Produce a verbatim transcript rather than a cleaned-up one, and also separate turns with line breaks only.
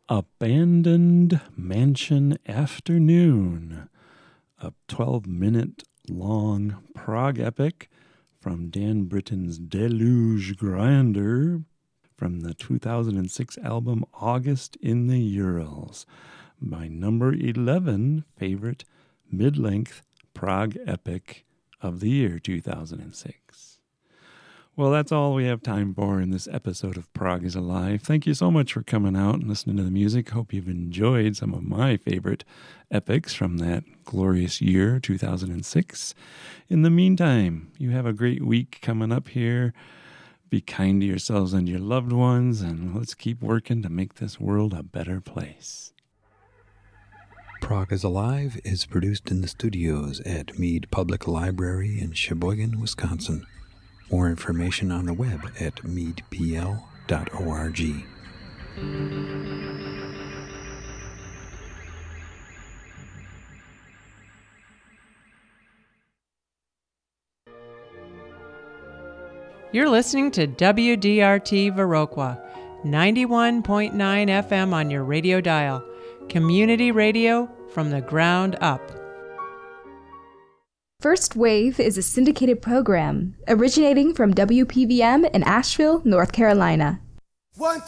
Abandoned Mansion Afternoon, a twelve-minute long prog epic from Dan Britton's Deluge Grandeur from the two thousand six album August in the Urals, my number eleven favorite mid-length prog epic of the year two thousand six. Well, that's all we have time for in this episode of Prog is Alive. Thank you so much for coming out and listening to the music. Hope you've enjoyed some of my favorite epics from that glorious year, two thousand six. In the meantime, you have a great week coming up here. Be kind to yourselves and your loved ones, and let's keep working to make this world a better place.
Prog is Alive is produced in the studios at Mead Public Library in Sheboygan, Wisconsin. More information on the web at mead p l dot org.
You're listening to W D R T Viroqua, ninety-one point nine F M on your radio dial. Community radio from the ground up.
First Wave is a syndicated program originating from W P V M in Asheville, North Carolina.
One,